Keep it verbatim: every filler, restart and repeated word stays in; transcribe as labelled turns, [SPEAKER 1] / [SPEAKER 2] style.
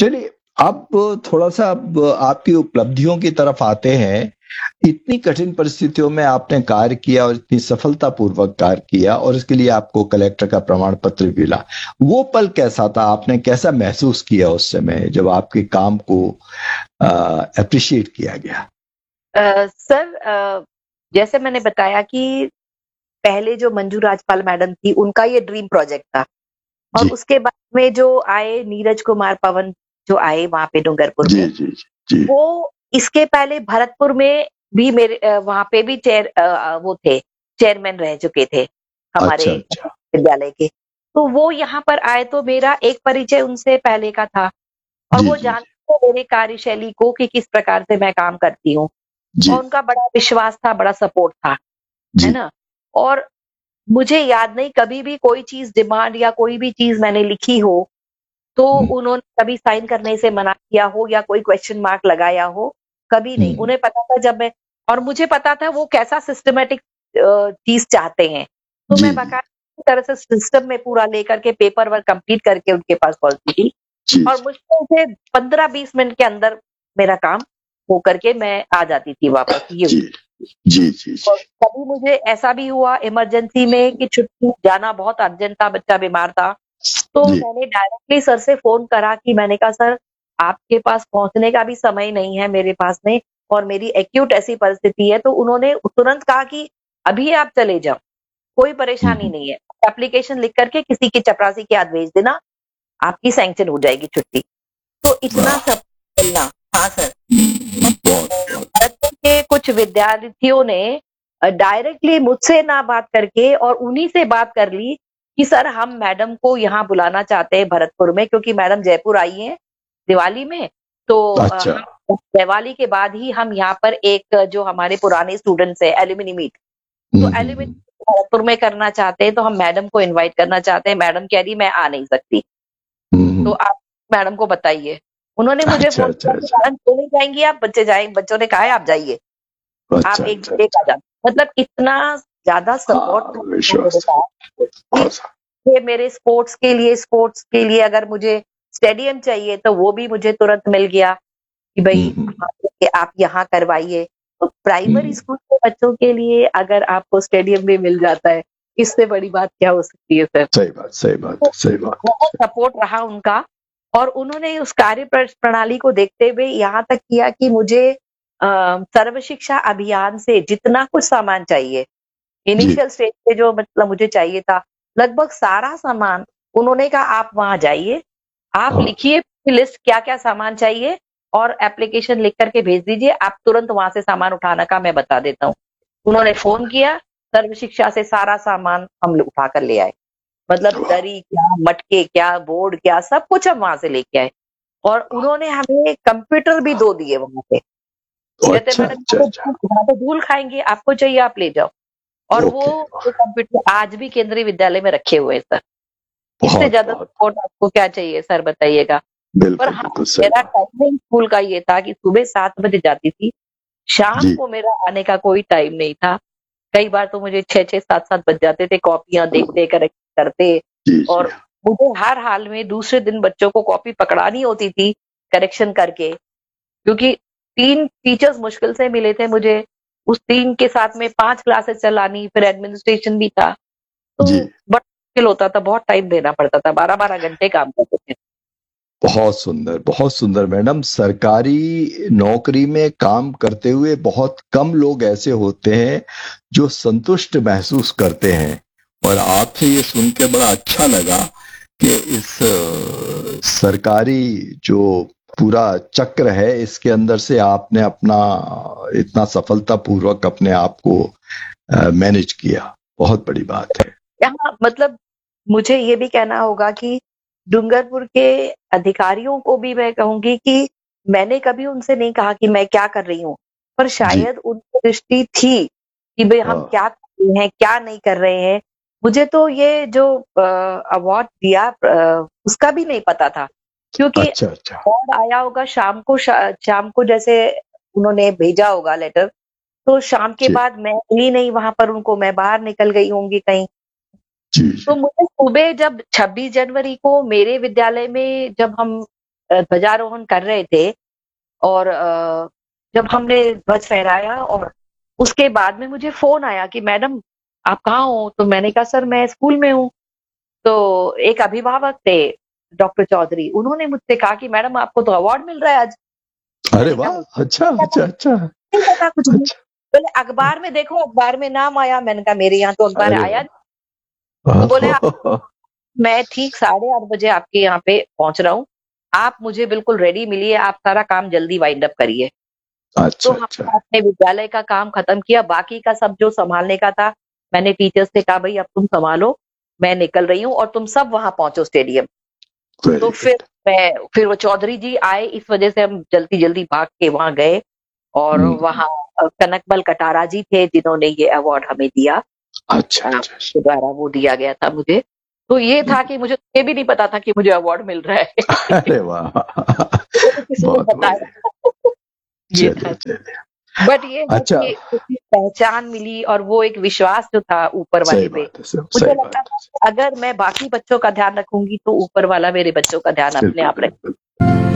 [SPEAKER 1] चलिए, अब थोड़ा-सा अब आपकी उपलब्धियों की तरफ आते हैं। इतनी कठिन परिस्थितियों में आपने कार्य किया और इतनी सफलतापूर्वक कार्य किया और इसके लिए आपको कलेक्टर का प्रमाण पत्र भी मिला। वो पल कैसा था? आपने कैसा महसूस किया उस समय जब आपके काम को अ, एप्रिशिएट किया गया?
[SPEAKER 2] अ, सर अ, जैसे मैंने बताया कि पहले जो मंजू राजपाल मैडम थी, उनका ये ड्रीम प्रोजेक्ट था और
[SPEAKER 1] जी।
[SPEAKER 2] उसके बाद में जो आए नीरज कुमार पवन जो आए वहाँ पे डूंगरपुर
[SPEAKER 1] जी,
[SPEAKER 2] में,
[SPEAKER 1] जी, जी, जी।
[SPEAKER 2] वो इसके पहले भरतपुर में भी मेरे अ, वहाँ पे भी चेयर अ अ, वो थे, चेयरमैन रह चुके थे हमारे
[SPEAKER 1] अच्छा, अच्छा।
[SPEAKER 2] विद्यालय के। तो वो यहाँ पर आए तो मेरा एक परिचय उनसे पहले का था और
[SPEAKER 1] जी,
[SPEAKER 2] वो
[SPEAKER 1] जी, जी।
[SPEAKER 2] जानते थे मेरी कार्यशैली को कि किस प्रकार से मैं काम करती हूँ और
[SPEAKER 1] जी,
[SPEAKER 2] उनका बड़ा विश्वास था, बड़ा सपोर्ट था, है
[SPEAKER 1] जी।
[SPEAKER 2] ना? और मुझे याद नहीं कभी भी कोई चीज़ डिमांड या कोई भी चीज़ मैंने लिखी हो, तो
[SPEAKER 1] हुँ,
[SPEAKER 2] उन्होंने कभी साइन करने से मना किया हो या कोई क्वेश्चन मार्क लगाया हो, कभी नहीं।
[SPEAKER 1] हुँ।
[SPEAKER 2] उन्हें पता था जब मैं और मुझे पता था वो कैसा सिस्टमैटिक अ, चीज़ चाहते हैं। तो
[SPEAKER 1] जी,
[SPEAKER 2] मैं
[SPEAKER 1] जी।
[SPEAKER 2] बाकायदा तरह से सिस्टम में पूरा लेकर के पेपर वर्क कंप्लीट करके उनके पास पहुँचती थी
[SPEAKER 1] जी,
[SPEAKER 2] और
[SPEAKER 1] जी।
[SPEAKER 2] मुश्किल से पंद्रह बीस मिनट के अंदर मेरा काम हो करके मैं आ जाती थी वापस, ये
[SPEAKER 1] जी। जी, जी,
[SPEAKER 2] और
[SPEAKER 1] जी।
[SPEAKER 2] कभी मुझे ऐसा भी हुआ इमरजेंसी में कि छुट्टी जाना बहुत अर्जेंट था, बच्चा बीमार था, तो
[SPEAKER 1] जी।
[SPEAKER 2] मैंने डायरेक्टली सर से फ़ोन करा कि मैंने कहा सर आपके पास पहुँचने का भी समय नहीं है मेरे पास में और मेरी एक्यूट ऐसी परिस्थिति है, तो उन्होंने तुरंत कहा कि अभी आप चले जाओ, कोई
[SPEAKER 1] हुँ,
[SPEAKER 2] परेशानी
[SPEAKER 1] हुँ।
[SPEAKER 2] नहीं है। एप्लीकेशन लिख कर के किसी की चपरासी के हाथ भेज देना, आपकी सैंक्शन हो जाएगी छुट्टी। तो इतना
[SPEAKER 1] वाह!
[SPEAKER 2] सब मिलना हाँ सर।
[SPEAKER 1] बहुत, बहुत।
[SPEAKER 2] भरतपुर के कुछ विद्यार्थियों ने अ, डायरेक्टली मुझसे ना बात करके और उन्हीं से बात कर ली कि सर हम मैडम को यहाँ बुलाना चाहते हैं भरतपुर में क्योंकि मैडम जयपुर आई हैं दिवाली में। तो अ,
[SPEAKER 1] अच्छा।
[SPEAKER 2] हम दिवाली के बाद ही हम यहाँ पर एक जो हमारे पुराने स्टूडेंट्स हैं एल्यूमिनी मीट,
[SPEAKER 1] हुँ,
[SPEAKER 2] तो
[SPEAKER 1] हुँ,
[SPEAKER 2] एल्यूमिनी
[SPEAKER 1] हुँ।
[SPEAKER 2] भरतपुर में करना चाहते हैं तो हम मैडम को इनवाइट करना चाहते हैं। मैडम कह रही मैं आ नहीं सकती।
[SPEAKER 1] हुँ,
[SPEAKER 2] तो
[SPEAKER 1] हुँ।
[SPEAKER 2] आप मैडम को बताइए। उन्होंने मुझे
[SPEAKER 1] अच्छा,
[SPEAKER 2] फ़ोन
[SPEAKER 1] अच्छा,
[SPEAKER 2] किया कि
[SPEAKER 1] अच्छा।
[SPEAKER 2] मैडम क्यों नहीं जाएँगी आप? बच्चे जाएँ बच्चों ने कहा है आप जाइए। आप
[SPEAKER 1] अच्छा,
[SPEAKER 2] एक
[SPEAKER 1] अच्छा,
[SPEAKER 2] एक आ
[SPEAKER 1] अच्छा।
[SPEAKER 2] जाना। मतलब इतना ज़्यादा सपोर्ट
[SPEAKER 1] हाँ,
[SPEAKER 2] था मेरे
[SPEAKER 1] विश्वास
[SPEAKER 2] साथ कि
[SPEAKER 1] बहुत सा
[SPEAKER 2] ये मेरे स्पोर्ट्स के लिए स्पोर्ट्स के लिए अगर मुझे स्टेडियम चाहिए तो वो भी मुझे तुरंत मिल गया कि भई
[SPEAKER 1] हुँ, हुँ,
[SPEAKER 2] हाँ, ठीक है आप यहाँ करवाइए। तो प्राइमरी
[SPEAKER 1] हुँ।
[SPEAKER 2] स्कूल के बच्चों के लिए अगर आपको स्टेडियम भी मिल जाता है, इससे बड़ी बात क्या हो सकती है सर?
[SPEAKER 1] सही बात, सही बात
[SPEAKER 2] तो
[SPEAKER 1] है, सही बात है,
[SPEAKER 2] बहुत
[SPEAKER 1] सही।
[SPEAKER 2] सपोर्ट रहा उनका और उन्होंने उस कार्य प्र प्रणाली को देखते हुए यहाँ तक किया कि मुझे अ, सर्व शिक्षा अभियान से जितना कुछ सामान चाहिए,
[SPEAKER 1] जी।
[SPEAKER 2] इनिशियल स्टेज पे जो मतलब मुझे चाहिए था, लगभग सारा सामान उन्होंने कहा आप वहाँ जाइए, आप
[SPEAKER 1] हाँ।
[SPEAKER 2] लिखिए लिस्ट क्या-क्या सामान चाहिए और एप्लीकेशन लिख कर के भेज दीजिए, आप तुरंत वहाँ से सामान उठाने का मैं बता देता हूँ। उन्होंने फ़ोन किया, सर्व शिक्षा से सारा सामान हम लोग उठा कर ले आए। मतलब
[SPEAKER 1] वाह!
[SPEAKER 2] दरी क्या, मटके क्या, बोर्ड क्या, सब कुछ हम वहाँ से लेके आए और उन्होंने हमें कंप्यूटर भी दो दिए वहाँ पे। कहते
[SPEAKER 1] अच्छा,
[SPEAKER 2] मैडम
[SPEAKER 1] अच्छा,
[SPEAKER 2] यहाँ
[SPEAKER 1] अच्छा।
[SPEAKER 2] तो यहाँ तो धूल खाएँगे, आपको चाहिए आप ले जाओ। और वो
[SPEAKER 1] ओके,
[SPEAKER 2] वो कंप्यूटर आज भी केंद्रीय विद्यालय में रखे हुए हैं सर। इससे
[SPEAKER 1] बहुत,
[SPEAKER 2] ज़्यादा
[SPEAKER 1] बहुत।
[SPEAKER 2] सपोर्ट आपको क्या चाहिए सर बताइएगा? पर
[SPEAKER 1] बिल्कुल,
[SPEAKER 2] हाँ,
[SPEAKER 1] बिल्कुल सही
[SPEAKER 2] मेरा
[SPEAKER 1] बात।
[SPEAKER 2] टाइमिंग स्कूल का ये था कि सुबह सात बजे जाती थी, शाम
[SPEAKER 1] जी,
[SPEAKER 2] को मेरा आने का कोई टाइम नहीं था। कई बार तो मुझे छह छह सात सात बज जाते थे कॉपियाँ देखते, करेक्ट करते
[SPEAKER 1] जी, जी।
[SPEAKER 2] और मुझे हर हाल में दूसरे दिन बच्चों को कॉपी पकड़ानी होती थी करेक्शन करके, क्योंकि तीन टीचर्स मुश्किल से मिले थे मुझे। उस तीन के साथ में पाँच क्लासेस चलानी, फिर एडमिनिस्ट्रेशन भी था,
[SPEAKER 1] जी।
[SPEAKER 2] तो बड़ा मुश्किल होता था, बहुत टाइम देना पड़ता था, बारह बारह घंटे काम करते थे।
[SPEAKER 1] बहुत सुंदर, बहुत सुंदर मैडम। सरकारी नौकरी में काम करते हुए बहुत कम लोग ऐसे होते हैं जो संतुष्ट महसूस करते हैं और आपसे ये सुन के बड़ा अच्छा लगा कि इस अ, सरकारी जो पूरा चक्र है इसके अंदर से आपने अपना इतना सफलतापूर्वक अपने आप को मैनेज किया। बहुत बड़ी बात है।
[SPEAKER 2] यहाँ मतलब मुझे ये भी कहना होगा कि डूंगरपुर के अधिकारियों को भी मैं कहूँगी कि मैंने कभी उनसे नहीं कहा कि मैं क्या कर रही हूँ, पर
[SPEAKER 1] जी।
[SPEAKER 2] शायद उनको दृष्टि थी कि भई हम
[SPEAKER 1] हाँ।
[SPEAKER 2] क्या कर रहे हैं, क्या नहीं कर रहे हैं। मुझे तो ये जो अ, अवार्ड दिया अ, उसका भी नहीं पता था, क्योंकि
[SPEAKER 1] अच्छा, अच्छा।
[SPEAKER 2] अवार्ड आया होगा शाम को शा शाम को जैसे उन्होंने भेजा होगा लेटर, तो शाम के
[SPEAKER 1] जी,
[SPEAKER 2] बाद मैं मिली नहीं वहाँ पर उनको, मैं बाहर निकल गई होंगी कहीं।
[SPEAKER 1] जी,
[SPEAKER 2] तो
[SPEAKER 1] जी।
[SPEAKER 2] मुझे सुबह जब छब्बीस जनवरी को मेरे विद्यालय में जब हम अ, ध्वजारोहण कर रहे थे और अ, जब हमने ध्वज फहराया और उसके बाद में मुझे फ़ोन आया कि मैडम आप कहाँ हो? तो मैंने कहा सर मैं स्कूल में हूँ। तो एक अभिभावक थे डॉक्टर चौधरी, उन्होंने मुझसे कहा कि मैडम आपको तो अवार्ड मिल रहा है आज।
[SPEAKER 1] अरे
[SPEAKER 2] मैंने कहा
[SPEAKER 1] वाह!
[SPEAKER 2] मुझे
[SPEAKER 1] अच्छा,
[SPEAKER 2] नहीं पता,
[SPEAKER 1] अच्छा, अच्छा,
[SPEAKER 2] नहीं पता कुछ भी।
[SPEAKER 1] अच्छा।
[SPEAKER 2] बोले अखबार में देखो, अखबार में नाम आया। मैंने कहा मेरे यहाँ तो अखबार
[SPEAKER 1] अरे
[SPEAKER 2] आया नहीं। तो बोले आप
[SPEAKER 1] वाह!
[SPEAKER 2] मैं ठीक साढ़े आठ बजे आपके यहाँ पे पहुँच रहा हूँ। आप मुझे बिल्कुल रेडी मिलिए, आप सारा काम जल्दी वाइंड अप करिए। तो
[SPEAKER 1] अच्छा, अच्छा।
[SPEAKER 2] हमने अपने विद्यालय का काम खत्म किया, बाकी का सब जो सँभालने का था, मैंने टीचर्स से कहा भई अब तुम सँभालो, मैं निकल रही हूँ और तुम सब वहाँ पहुँचो स्टेडियम। तो
[SPEAKER 1] वेरी
[SPEAKER 2] फिर
[SPEAKER 1] गुड।
[SPEAKER 2] मैं फिर वो चौधरी जी आए, इस वजह से हम जल्दी-जल्दी भाग के वहाँ गए और
[SPEAKER 1] हुँ,
[SPEAKER 2] वहाँ अ, कनकमल कटारा जी थे जिन्होंने ये अवार्ड हमें दिया।
[SPEAKER 1] अच्छा,
[SPEAKER 2] अ,
[SPEAKER 1] अच्छा,
[SPEAKER 2] उनके द्वारा वो दिया गया था मुझे। तो ये था कि मुझे ये भी नहीं पता था कि मुझे अवार्ड मिल रहा है।
[SPEAKER 1] अरे वाह!
[SPEAKER 2] मुझे तो किसी ने
[SPEAKER 1] बहुत बढ़िया।
[SPEAKER 2] बताया। ये था।
[SPEAKER 1] चलिए, चलिए।
[SPEAKER 2] बट ये है
[SPEAKER 1] अच्छा,
[SPEAKER 2] कि मुझे पहचान मिली और वो एक विश्वास जो था ऊपर
[SPEAKER 1] सही
[SPEAKER 2] वाले पे,
[SPEAKER 1] बात है, स
[SPEAKER 2] मुझे
[SPEAKER 1] सही
[SPEAKER 2] लगता
[SPEAKER 1] बात
[SPEAKER 2] था
[SPEAKER 1] है।
[SPEAKER 2] कि अगर मैं बाकी बच्चों का ध्यान रखूँगी तो ऊपर वाला मेरे बच्चों का ध्यान अपने
[SPEAKER 1] बिल्कुल,
[SPEAKER 2] आप रखे
[SPEAKER 1] बिल्कुल।